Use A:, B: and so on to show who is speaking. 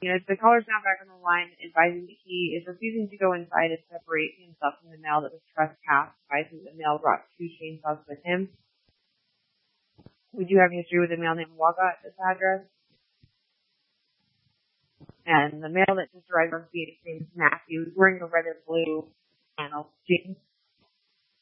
A: The caller's now back on the line, advising that he is refusing to go inside and separate himself from the male that was trespassed, advising the male brought 2 chainsaws with him. We do have history with a male named Waga at this address. And the male that just arrived on scene is named Matthew. He's wearing a red and blue flannel jeans.